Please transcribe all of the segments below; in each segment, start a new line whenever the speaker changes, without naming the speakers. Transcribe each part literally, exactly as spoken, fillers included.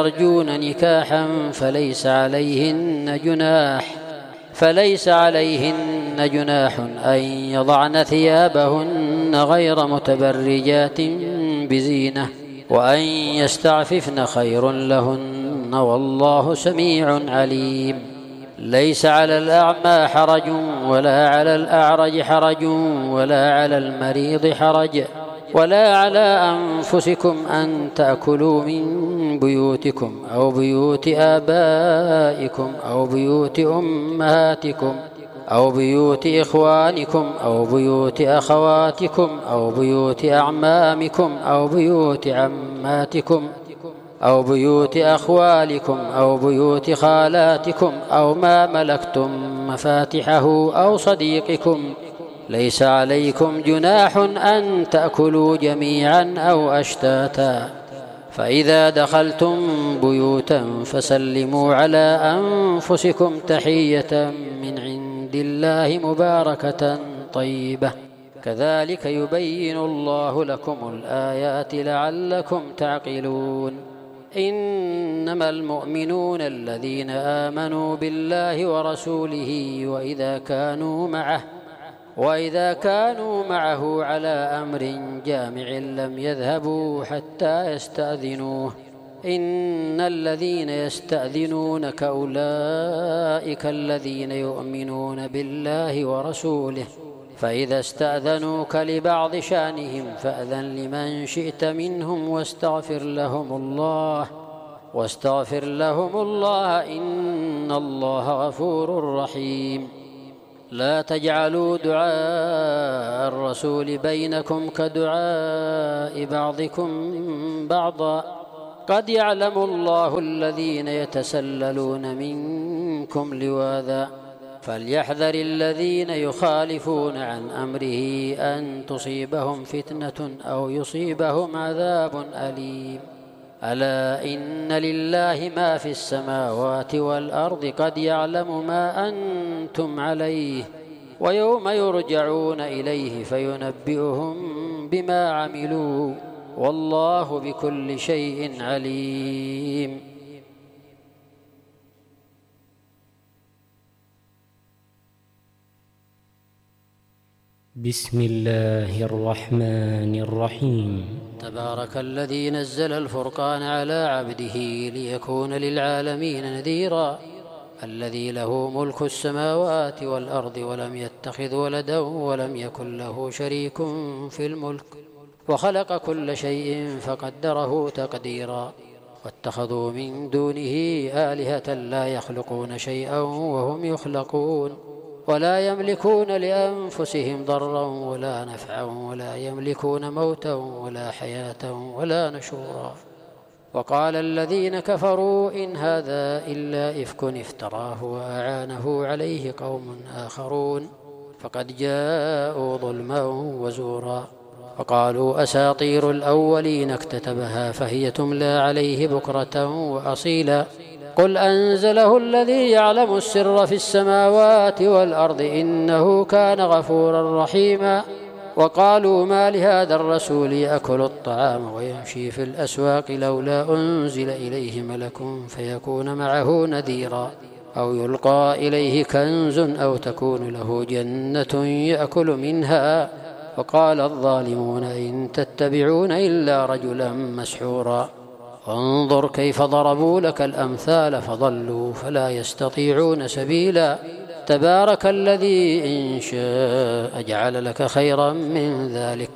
يرجون نكاحا فليس عليهن جناح فليس عليهن جناح أن يضعن ثيابهن غير متبرجات بزينة وأن يستعففن خير لهن والله سميع عليم. ليس على الأعمى حرج ولا على الأعرج حرج ولا على المريض حرج ولا على أنفسكم أن تأكلوا من بيوتكم أو بيوت آبائكم أو بيوت أمهاتكم أو بيوت إخوانكم أو بيوت أخواتكم أو بيوت أعمامكم أو بيوت عماتكم أو بيوت أخوالكم أو بيوت خالاتكم أو ما ملكتم مفاتحه أو صديقكم. ليس عليكم جناح أن تأكلوا جميعا أو أشتاتا. فإذا دخلتم بيوتا فسلموا على أنفسكم تحية من عند الله مباركة طيبة كذلك يبين الله لكم الآيات لعلكم تعقلون. إنما المؤمنون الذين آمنوا بالله ورسوله وإذا كانوا معه وإذا كانوا معه على أمر جامع لم يذهبوا حتى يستأذنوه. إن الذين يستأذنونك أولئك الذين يؤمنون بالله ورسوله فإذا استأذنوك لبعض شأنهم فأذن لمن شئت منهم واستغفر لهم الله واستغفر لهم الله إن الله غفور رحيم. لا تجعلوا دعاء الرسول بينكم كدعاء بعضكم بعضا قد يعلم الله الذين يتسللون منكم لواذا فليحذر الذين يخالفون عن أمره أن تصيبهم فتنة أو يصيبهم عذاب أليم. ألا إن لله ما في السماوات والأرض قد يعلم ما أنتم عليه ويوم يرجعون إليه فينبئهم بما عملوا والله بكل شيء عليم.
بسم الله الرحمن الرحيم.
تبارك الذي نزل الفرقان على عبده ليكون للعالمين نذيرا الذي له ملك السماوات والأرض ولم يتخذ ولدا ولم يكن له شريك في الملك وخلق كل شيء فقدره تقديرا واتخذوا من دونه آلهة لا يخلقون شيئا وهم يخلقون ولا يملكون لأنفسهم ضرا ولا نفعا ولا يملكون موتا ولا حياة ولا نشورا. وقال الذين كفروا إن هذا إلا إفك افتراه وأعانه عليه قوم آخرون فقد جاءوا ظلما وزورا. وقالوا أساطير الأولين اكتتبها فهي تملى عليه بكرة وأصيلا قل أنزله الذي يعلم السر في السماوات والأرض إنه كان غفورا رحيما. وقالوا ما لهذا الرسول يأكل الطعام ويمشي في الأسواق لولا أنزل إليه ملك فيكون معه نذيرا أو يلقى إليه كنز أو تكون له جنة يأكل منها. وقال الظالمون إن تتبعون إلا رجلا مسحورا انظر كيف ضربوا لك الأمثال فضلوا فلا يستطيعون سبيلا. تبارك الذي إن شاء جعل لك خيرا من ذلك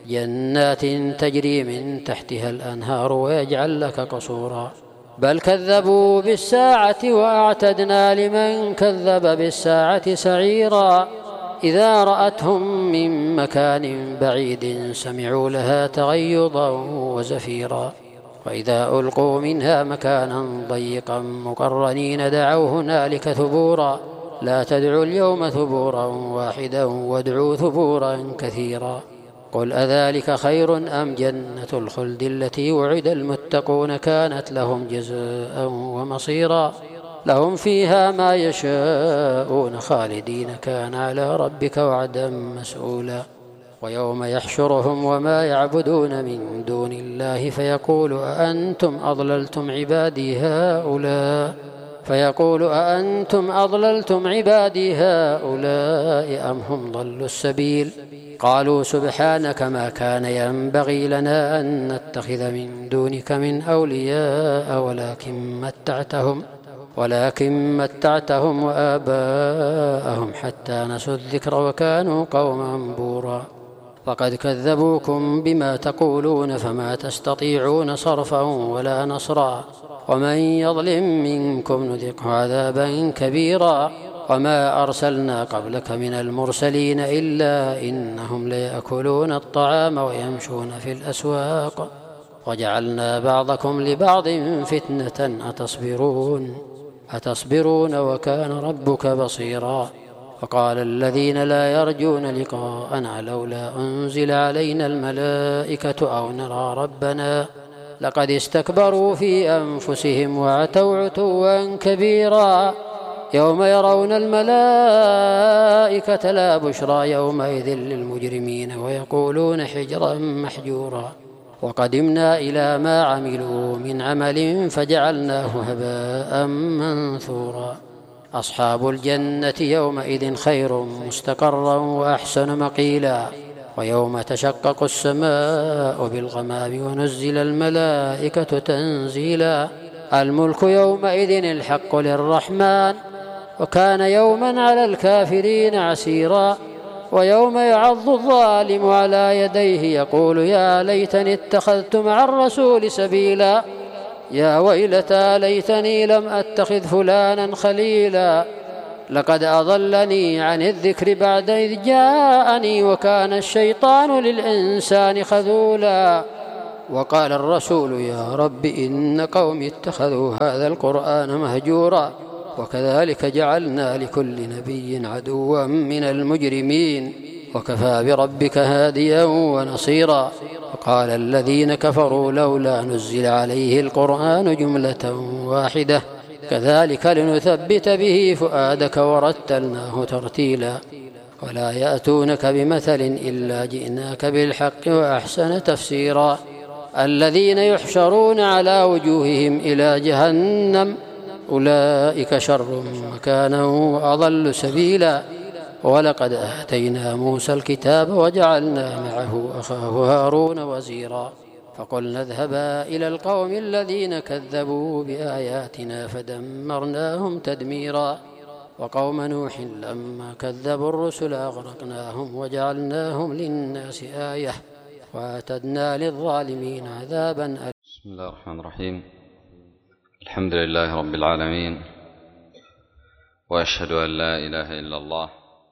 جنات تجري من تحتها الأنهار ويجعل لك قصورا بل كذبوا بالساعة وأعتدنا لمن كذب بالساعة سعيرا. إذا رأتهم من مكان بعيد سمعوا لها تغيظا وزفيرا وإذا ألقوا منها مكانا ضيقا مقرنين دعوا هنالك ثبورا لا تدعوا اليوم ثبورا واحدا وادعوا ثبورا كثيرا. قل أذلك خير أم جنة الخلد التي وعد المتقون كانت لهم جزاء ومصيرا لهم فيها ما يشاءون خالدين كان على ربك وعدا مسؤولا. ويوم يحشرهم وما يعبدون من دون الله فيقول أأنتم أضللتم عبادي هؤلاء فيقول أأنتم أضللتم عبادي هؤلاء أم هم ضلوا السبيل قالوا سبحانك ما كان ينبغي لنا أن نتخذ من دونك من أولياء ولكن متعتهم ولكن متعتهم وآباءهم حتى نسوا الذكر وكانوا قوما بورا فقد كذبوكم بما تقولون فما تستطيعون صرفا ولا نصرا ومن يظلم منكم نذقه عذابا كبيرا وما أرسلنا قبلك من المرسلين إلا إنهم ليأكلون الطعام ويمشون في الأسواق وجعلنا بعضكم لبعض فتنة أتصبرون أتصبرون وكان ربك بصيرا وقال الذين لا يرجون لقاءنا لولا أنزل علينا الملائكة أو نرى ربنا لقد استكبروا في أنفسهم وعتوا عتوا كبيرا يوم يرون الملائكة لا بشرى يومئذ للمجرمين ويقولون حجرا محجورا وقدمنا إلى ما عملوا من عمل فجعلناه هباء منثورا أصحاب الجنة يومئذ خير مستقرا وأحسن مقيلا ويوم تشقق السماء بالغمام ونزل الملائكة تنزيلا الملك يومئذ الحق للرحمن وكان يوما على الكافرين عسيرا ويوم يعض الظالم على يديه يقول يا ليتني اتخذت مع الرسول سبيلا يا ويلتى ليتني لم أتخذ فلانا خليلا لقد أضلني عن الذكر بعد إذ جاءني وكان الشيطان للإنسان خذولا وقال الرسول يا رب إن قومي اتخذوا هذا القرآن مهجورا وكذلك جعلنا لكل نبي عدوا من المجرمين وكفى بربك هاديا ونصيرا وقال الذين كفروا لولا نزل عليه القرآن جملة واحدة كذلك لنثبت به فؤادك ورتلناه ترتيلا ولا يأتونك بمثل إلا جئناك بالحق وأحسن تفسيرا الذين يحشرون على وجوههم إلى جهنم أولئك شر مكانا وأضل سبيلا ولقد آتينا موسى الكتاب وجعلنا معه أخاه هارون وزيرا فقلنا اذهبا إلى القوم الذين كذبوا بآياتنا فدمرناهم تدميرا وقوم نوح لما كذبوا الرسل أغرقناهم وجعلناهم للناس آية وأعتدنا للظالمين عذابا أليما.
بسم الله الرحمن الرحيم. الحمد لله رب العالمين وأشهد أن لا إله إلا الله.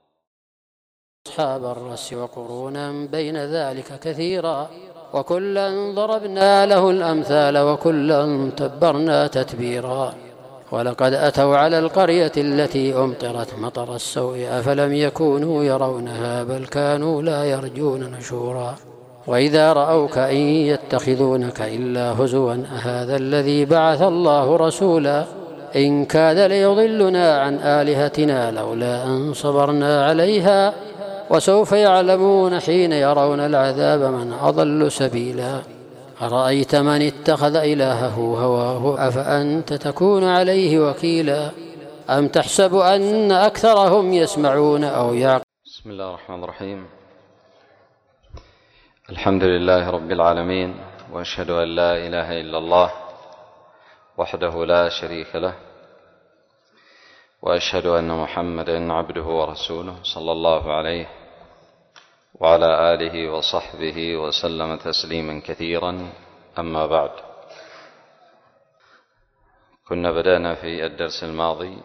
أصحاب الرس وقرونا بين ذلك كثيرا وكلا ضربنا له الأمثال وكلا تبرنا تتبيرا ولقد أتوا على القرية التي أمطرت مطر السوء أفلم يكونوا يرونها بل كانوا لا يرجون نشورا وإذا رأوك إن يتخذونك إلا هزوا أهذا الذي بعث الله رسولا إن كاد ليضلنا عن آلهتنا لولا أن صبرنا عليها وسوف يعلمون حين يرون العذاب من أضل سبيلا أرأيت من اتخذ إلهه هواه أفأنت تكون عليه وكيلا أم تحسب أن أكثرهم يسمعون أو يعقلون.
بسم الله الرحمن الرحيم. الحمد لله رب العالمين وأشهد أن لا إله إلا الله وحده لا شريك له وأشهد أن محمدًا عبده ورسوله صلى الله عليه وعلى آله وصحبه وسلم تسليما كثيرا. أما بعد، كنا بدأنا في الدرس الماضي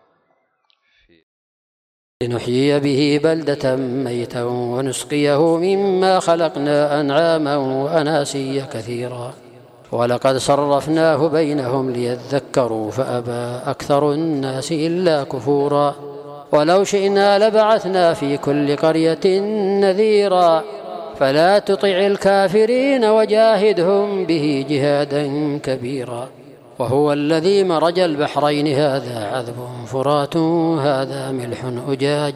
لنحيي به بلدة ميتا ونسقيه مما خلقنا أنعاما وأناسيا كثيرا ولقد صرفناه بينهم ليذكروا فأبى أكثر الناس إلا كفورا ولو شئنا لبعثنا في كل قرية نذيرا فلا تطع الكافرين وجاهدهم به جهادا كبيرا وهو الذي مرج البحرين هذا عذب فرات هذا ملح أجاج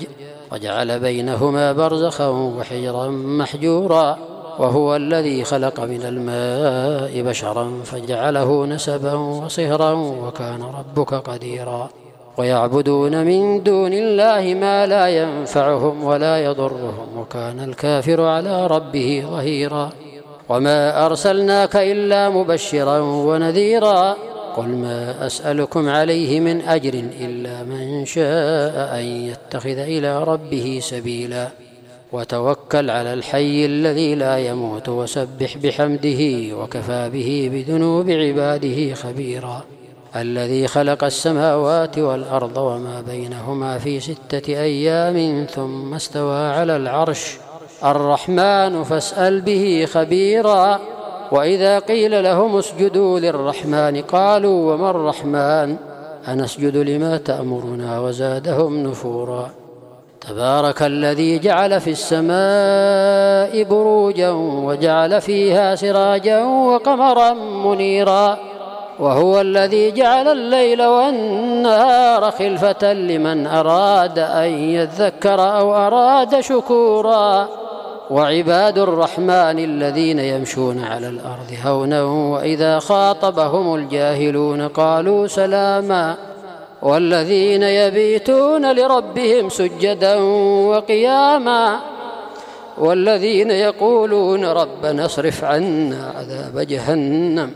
وجعل بينهما برزخا وحجرا محجورا وهو الذي خلق من الماء بشرا فجعله نسبا وصهرا وكان ربك قديرا ويعبدون من دون الله ما لا ينفعهم ولا يضرهم وكان الكافر على ربه ظهيرا وما أرسلناك إلا مبشرا ونذيرا قل ما أسألكم عليه من أجر إلا من شاء أن يتخذ إلى ربه سبيلا وتوكل على الحي الذي لا يموت وسبح بحمده وكفى به بذنوب عباده خبيرا الذي خلق السماوات والأرض وما بينهما في ستة أيام ثم استوى على العرش الرحمن فاسأل به خبيرا وإذا قيل لهم اسجدوا للرحمن قالوا وما الرحمن أنسجد لما تأمرنا وزادهم نفورا تبارك الذي جعل في السماء بروجا وجعل فيها سراجا وقمرا منيرا وهو الذي جعل الليل والنهار خلفة لمن أراد أن يذكر أو أراد شكورا وعباد الرحمن الذين يمشون على الأرض هونا وإذا خاطبهم الجاهلون قالوا سلاما والذين يبيتون لربهم سجدا وقياما والذين يقولون ربنا اصرف عنا عذاب جهنم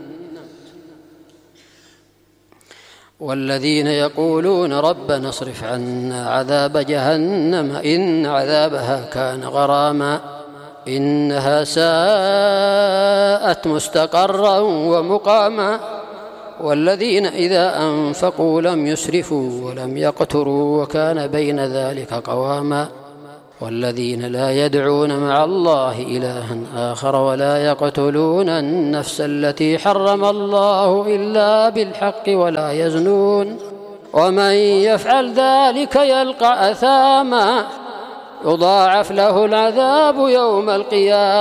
والذين يقولون ربنا اصرف عنا عذاب جهنم إن عذابها كان غراما إنها ساءت مستقرا ومقاما والذين إذا أنفقوا لم يسرفوا ولم يقتروا وكان بين ذلك قواما والذين لا يدعون مع الله إلها آخر ولا يقتلون النفس التي حرم الله إلا بالحق ولا يزنون ومن يفعل ذلك يلقى أثاما يضاعف له العذاب يوم القيامة